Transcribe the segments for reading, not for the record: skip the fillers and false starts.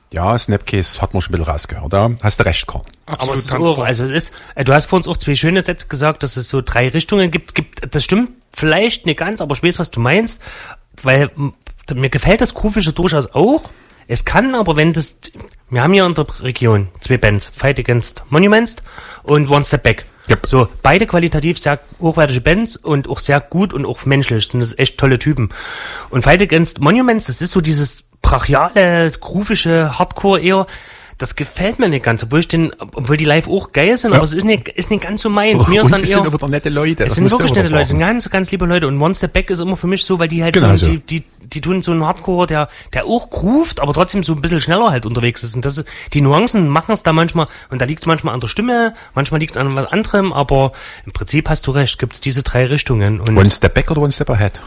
Ja, Snapcase hat man schon ein bisschen rausgehört. Da hast du recht, Karl. Aber es ist auch, also es ist, du hast vor uns auch 2 schöne Sätze gesagt, dass es so 3 Richtungen gibt. Das stimmt vielleicht nicht ganz, aber ich weiß, was du meinst, weil mir gefällt das Groovige durchaus auch. Es kann aber, wir haben hier in der Region 2 Bands, Fight Against Monuments und One Step Back. Yep. So, beide qualitativ sehr hochwertige Bands und auch sehr gut und auch menschlich, sind das echt tolle Typen. Und Fight Against Monuments, das ist so dieses brachiale, groovige Hardcore eher, das gefällt mir nicht ganz, obwohl die live auch geil sind, aber es ist nicht ganz so meins. Mir ist dann es eher, sind aber nette Leute. Es sind wirklich nette Leute, sind ganz, ganz liebe Leute. Und One Step Back ist immer für mich so, weil die halt genau so, die tun so einen Hardcore, der auch groovt, aber trotzdem so ein bisschen schneller halt unterwegs ist. Und das ist, die Nuancen machen es da manchmal, und da liegt es manchmal an der Stimme, manchmal liegt es an was anderem, aber im Prinzip hast du recht, gibt es diese 3 Richtungen. Und One Step Back oder One Step Ahead?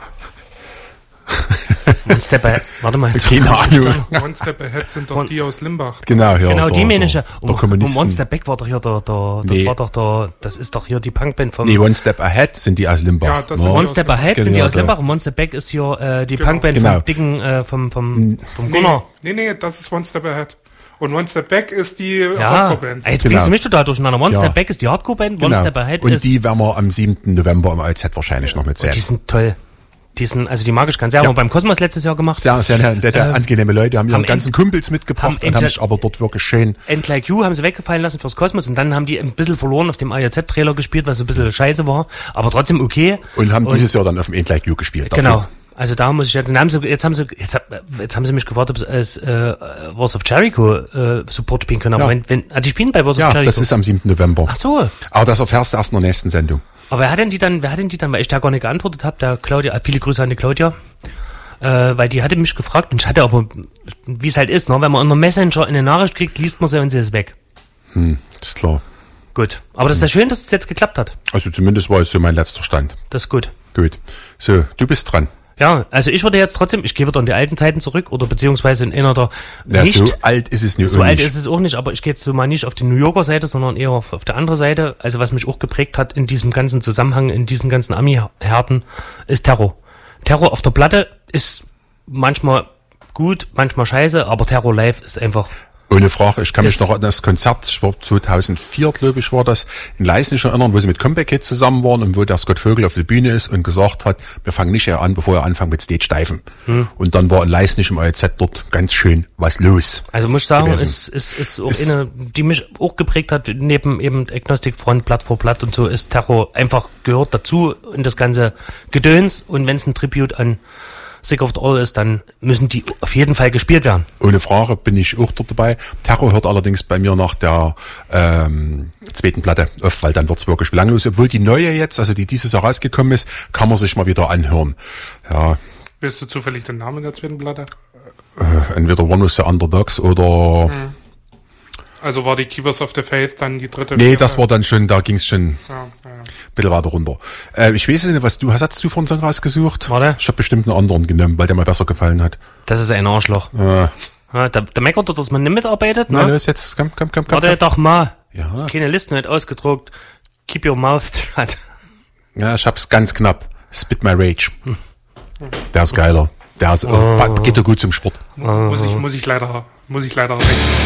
One Step Ahead, warte mal. Keine Ahnung. One Step Ahead sind doch die aus Limbach. Genau, ja. Genau, die meine ich ja. Und Kommunisten. One Step Back war doch hier das ist doch hier die Punkband vom... Nee, One Step Ahead sind die aus Limbach. Ja, das sind One Step Ahead sind die aus Limbach und One Step Back ist hier die Punkband vom Dicken, vom Gunnar. Nee, das ist One Step Ahead. Und One Step Back ist die Ja, Hardcore-Band. jetzt bringst du mich total durcheinander. One Step Back ist die Hardcore-Band, One Step Ahead und ist... die werden wir am 7. November im AZ wahrscheinlich noch mit sehen. Die sind toll. Die mag ich ganz sehr. Haben wir beim Kosmos letztes Jahr gemacht. Sehr angenehme Leute, haben ihre ganzen Kumpels mitgebracht und haben sich aber dort wirklich schön... End Like You haben sie weggefallen lassen fürs Kosmos und dann haben die ein bisschen verloren auf dem AJZ-Trailer gespielt, was so ein bisschen scheiße war, aber trotzdem okay. Und haben dieses Jahr dann auf dem End Like You gespielt. Genau. Dafür. Also da muss ich jetzt haben sie mich gefragt, ob sie als Wars of Jericho Support spielen können. Aber die spielen bei Wars of Jericho. Ja, das ist am 7. November. Ach so. Aber das erfährst du erst in der nächsten Sendung. Aber wer hat denn die dann, weil ich da gar nicht geantwortet habe, der Claudia, viele Grüße an die Claudia, weil die hatte mich gefragt und ich hatte aber, wie es halt ist, ne, wenn man in der Messenger eine Nachricht kriegt, liest man sie und sie ist weg. Ist klar. Gut. Aber das ist ja schön, dass es jetzt geklappt hat. Also zumindest war es so mein letzter Stand. Das ist gut. Gut. So, du bist dran. Ja, also ich würde jetzt trotzdem, ich gehe wieder in die alten Zeiten zurück oder beziehungsweise in einer der so alt ist es nicht. So alt ist es auch nicht, aber ich gehe jetzt so mal nicht auf die New Yorker Seite, sondern eher auf der anderen Seite. Also was mich auch geprägt hat in diesem ganzen Zusammenhang, in diesen ganzen Ami-Härten, ist Terror. Terror auf der Platte ist manchmal gut, manchmal scheiße, aber Terror live ist einfach... Ohne Frage, ich kann mich noch an das Konzert, ich war 2004, glaube ich, war das, in Leisnig erinnern, wo sie mit Comeback Kids zusammen waren und wo der Scott Vogel auf der Bühne ist und gesagt hat, wir fangen nicht eher an, bevor wir anfangen mit Stage Diven. Und dann war in Leisnig im AZ dort ganz schön was los. Also muss ich sagen, ist auch eine, die mich auch geprägt hat, neben eben Agnostic Front, Blatt vor Blatt und so, ist Terror einfach gehört dazu in das ganze Gedöns, und wenn es ein Tribute an Sick of It All ist, dann müssen die auf jeden Fall gespielt werden. Ohne Frage bin ich auch dort dabei. Terror hört allerdings bei mir nach der zweiten Platte auf, weil dann wird's wirklich belanglos. Obwohl die neue jetzt, also die dieses Jahr rausgekommen ist, kann man sich mal wieder anhören. Ja. Weißt du zufällig den Namen der zweiten Platte? Entweder One of the Underdogs oder... Also war die Keepers of the Faith dann die dritte? Nee, das war dann schon, da ging's schon ein bisschen weiter runter. Ich weiß nicht, was hast du von einen Song rausgesucht? Warte. Ich habe bestimmt einen anderen genommen, weil der mir besser gefallen hat. Das ist ein Arschloch. Ja, der meckert, dass man nicht mitarbeitet, ne? Nein, los, jetzt, komm. Warte doch mal. Ja. Keine Liste nicht ausgedruckt. Keep your mouth shut. Ja, ich hab's ganz knapp. Spit My Rage. Der ist geiler. Der ist, geht doch gut zum Sport. Muss ich leider wechseln.